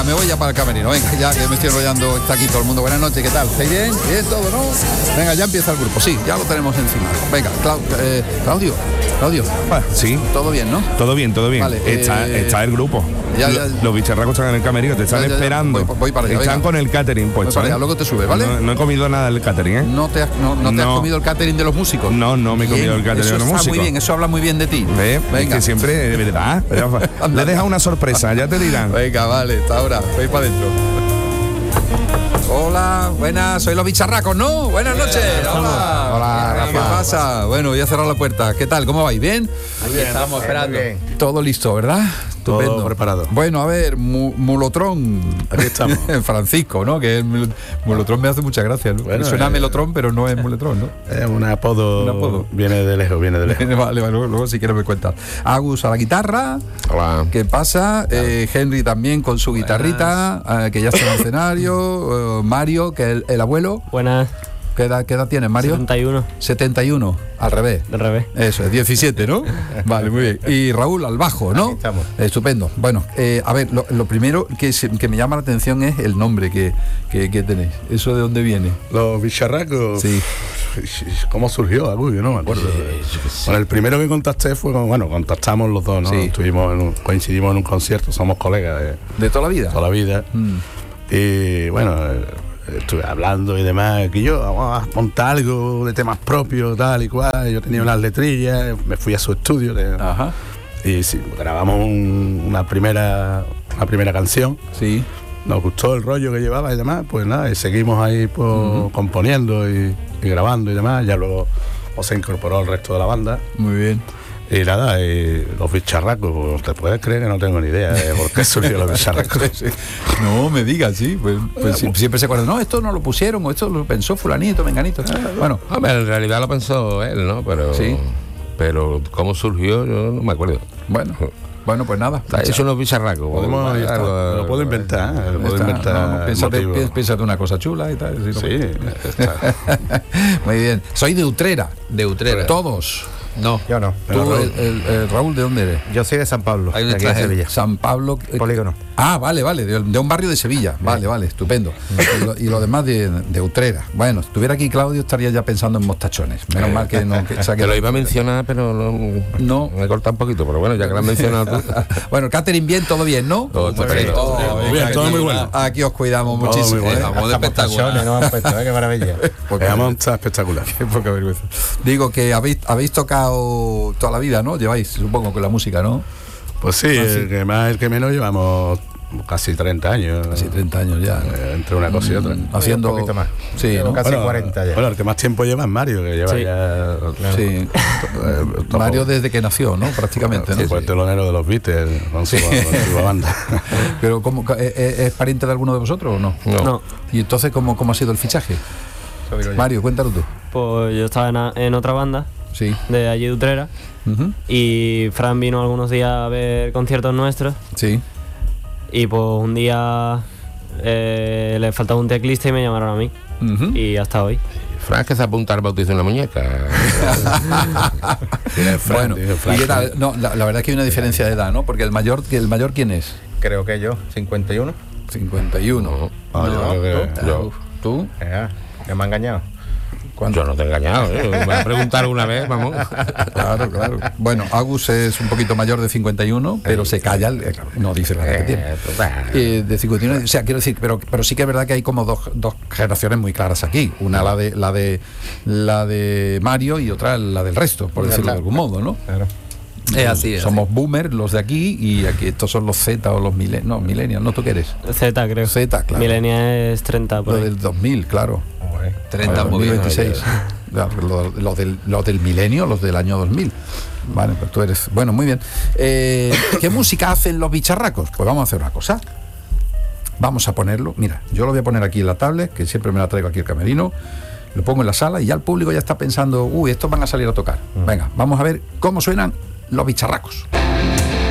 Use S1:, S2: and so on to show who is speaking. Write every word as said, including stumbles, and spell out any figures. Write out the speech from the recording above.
S1: Venga, me voy ya para el camerino. Venga, ya que me estoy enrollando, está aquí todo el mundo. Buenas noches, ¿qué tal? ¿Estáis bien? ¿Bien todo, no? Venga, ya empieza el grupo. Sí, ya lo tenemos encima. Venga, Clau- eh, Claudio, Claudio.
S2: Sí.
S1: Todo bien, ¿no?
S2: Todo bien, todo bien.
S1: Vale,
S2: está,
S1: eh,
S2: está el grupo.
S1: ya, ya.
S2: Los bicharracos están en el camerino, te están
S1: Ya, ya, ya.
S2: esperando.
S1: Voy- voy para allá,
S2: están
S1: venga.
S2: con el catering
S1: Voy
S2: puesto.
S1: para allá,
S2: ¿eh?
S1: luego te sube, ¿vale?
S2: No, no he comido nada del catering, ¿eh?
S1: ¿No te has, no, no te has
S2: No.
S1: comido el catering de los músicos?
S2: No, no me he comido
S1: Bien,
S2: el catering
S1: eso
S2: de los
S1: está
S2: músicos.
S1: muy bien, eso habla muy bien de ti.
S2: ¿Ve? Es
S1: Venga.
S2: que siempre, de verdad. pero- Le he dejado una sorpresa, ya te dirán.
S1: Venga, vale, hasta ahora. Voy para adentro. Hola, buenas, soy los bicharracos, ¿no? Buenas noches. Hola.
S2: Hola,
S1: ¿Qué
S2: Rafa.
S1: pasa? Bueno, voy a cerrar la puerta. ¿Qué tal? ¿Cómo vais? ¿Bien?
S3: Aquí estamos esperando.
S1: Todo listo, ¿verdad? Estupendo.
S3: Todo preparado.
S1: Bueno, a ver, mu- Mulotrón.
S3: Aquí estamos.
S1: Francisco, ¿no? Que el mul- Mulotrón me hace mucha gracia, ¿no?
S3: Bueno,
S1: Suena
S3: eh,
S1: Melotrón, pero no es Muletrón, ¿no?
S3: Es un apodo.
S1: Un apodo.
S3: Viene de lejos, viene de lejos.
S1: Vale, vale, luego, luego si quieres me cuentas. Agus a la guitarra.
S3: Hola.
S1: ¿Qué pasa? Eh, Henry también con su guitarrita, eh, que ya está en el escenario. Eh, Mario, que es el, el abuelo.
S4: Buenas,
S1: ¿Qué edad, qué edad tienes, Mario?
S4: setenta y uno,
S1: setenta y uno, al revés.
S4: del revés.
S1: Eso, es diecisiete, ¿no? Vale, muy bien. Y Raúl al bajo, ¿no?
S3: Aquí estamos.
S1: Estupendo. Bueno, eh, a ver, lo, lo primero que, se- que me llama la atención es el nombre que, que, que tenéis. ¿Eso de dónde viene?
S3: Los bicharracos.
S1: Sí.
S3: ¿Cómo surgió? Algo, yo no me acuerdo. Bueno, el primero que contacté fue con, bueno, contactamos los dos, ¿no?
S1: Sí.
S3: Estuvimos en un- coincidimos en un concierto, somos colegas de
S1: ¿De toda la vida?
S3: toda la vida.
S1: Mm.
S3: Y bueno, eh, estuve hablando y demás, que yo vamos a montar algo de temas propios, tal y cual. Yo tenía unas letrillas, me fui a su estudio de-
S1: Ajá.
S3: y sí, grabamos un- una primera una primera canción.
S1: Sí.
S3: Nos gustó el rollo que llevaba y demás, pues nada, y seguimos ahí pues, componiendo y, y grabando y demás. Ya luego pues, se incorporó el resto de la banda.
S1: Muy bien.
S3: Y nada, y los bicharracos, pues, te puedes creer que no tengo ni idea de por qué surgió los bicharracos.
S1: No me digas, sí. Pues, pues si- siempre se acuerdan, no, esto no lo pusieron, o esto lo pensó fulanito, menganito. Bueno,
S5: Hombre, en realidad lo pensó él, ¿no? Pero,
S1: Sí.
S5: pero cómo surgió, yo no me acuerdo.
S1: bueno, bueno, pues nada.
S5: Está hecho unos bicharracos.
S3: Podemos,
S5: algo-
S3: ahí está, lo puedo inventar, ¿eh? Lo puedo
S1: Está,
S3: inventar.
S1: no, no, piénsate,
S3: motivos.
S1: pi- piénsate una cosa chula y tal. si no-
S3: Sí, está.
S1: Muy bien. Soy de Utrera.
S5: De Utrera.
S1: Todos.
S5: No.
S6: Yo no.
S1: Tú, el, el- el Raúl, ¿de dónde eres?
S6: Yo soy de San Pablo,
S5: Hay un
S6: de aquí de
S5: extranjero.
S6: Sevilla.
S1: San Pablo. eh,
S6: Polígono.
S1: Ah, vale, vale, de, de un barrio de Sevilla. Vale, vale, estupendo. Y lo, y lo demás de, de Utrera. Bueno, si estuviera aquí Claudio estaría ya pensando en mostachones. Menos mal que no. Que se ha
S5: Te lo
S1: quedado-
S5: iba a mencionar, pero no.
S1: No.
S5: Me he cortado un poquito, pero bueno, ya que lo has mencionado tú.
S1: Bueno, el catering bien, todo bien, ¿no?
S5: Todo estupendo.
S1: Oh,
S3: Muy bien, todo muy bueno.
S1: Aquí os cuidamos
S3: Todo
S1: muchísimo.
S3: muy bueno.
S1: ¿eh?
S5: Vamos de espectacular.
S6: No han puesto, ¿eh? Qué maravilla.
S1: Porque-
S3: La monta espectacular.
S1: Qué poca vergüenza. Digo que habéis, habéis tocado toda la vida, ¿no? Lleváis, supongo, con la música, ¿no?
S3: Pues sí, el que más, el que menos llevamos casi treinta años.
S1: Casi treinta años ya. ¿no?
S3: eh, entre una cosa y otra.
S1: Haciendo.
S6: Un poquito más.
S1: Sí,
S6: Llevo
S1: ¿no?
S6: casi cuarenta ya.
S3: Bueno, el que más tiempo lleva es Mario, que lleva
S4: Sí.
S3: ya.
S1: Sí.
S3: eh, todo-
S1: Mario desde que nació, ¿no? Prácticamente, ¿no?
S3: Fue el telonero de los Beatles con su, con su banda.
S1: Pero ¿cómo, ¿es, es pariente de alguno de vosotros o no?
S5: No.
S4: No,
S1: ¿Y entonces cómo, cómo ha sido el fichaje? Mario, cuéntalo tú.
S4: pues yo estaba en, a- en otra banda
S1: Sí.
S4: de allí de Utrera
S1: Ujú.
S4: y Fran vino algunos días a ver conciertos nuestros
S1: Sí.
S4: y pues un día eh, le faltaba un teclista y me llamaron a mí
S1: Ujú.
S4: y hasta hoy.
S5: Frank, que se apunta al bautizo de una muñeca.
S3: Tiene Fran,
S1: Bueno,
S3: tiene
S1: ¿y
S3: Fran.
S1: qué tal? No, la, la verdad es que hay una diferencia de edad, ¿no? Porque el mayor, ¿el mayor quién es?
S6: Creo que yo, cincuenta y uno.
S1: cincuenta y uno.
S5: No,
S3: Ah, yo
S6: No,
S3: creo que-
S6: ¿tú?
S5: yo,
S1: ¿Tú?
S6: Eh, que me ha engañado.
S5: yo no te he engañado, ¿eh? Me vas a preguntar una vez, vamos.
S1: Claro, claro. Bueno, Agus es un poquito mayor de cincuenta y uno, pero se calla, el- eh, no dice la edad que tiene.
S5: Eh, total.
S1: Eh, de cincuenta y uno, o sea, quiero decir, pero, pero sí que es verdad que hay como dos, dos generaciones muy claras aquí. Una la de la de la de Mario y otra la del resto, por decirlo de algún modo, ¿no?
S6: Claro.
S1: Es así, somos boomers los de aquí y aquí estos son los Z o los millennials, no, millennials, ¿no? ¿Tú qué eres?
S4: Z, creo.
S1: Z, claro.
S4: Milenia es treinta por
S1: Lo
S4: ahí.
S1: del dos mil, claro.
S6: Joder.
S5: treinta
S1: dos
S5: muy
S1: mil
S5: bien.
S1: veintiséis. Claro, lo- Los del, los del milenio, los del año dos mil. Vale, pues tú eres. Bueno, muy bien. Eh, ¿Qué música hacen los bicharracos? Pues vamos a hacer una cosa. Vamos a ponerlo. Mira, yo lo voy a poner aquí en la tablet, que siempre me la traigo aquí el camerino. Lo pongo en la sala y ya el público ya está pensando, uy, estos van a salir a tocar. Venga, vamos a ver cómo suenan los bicharracos.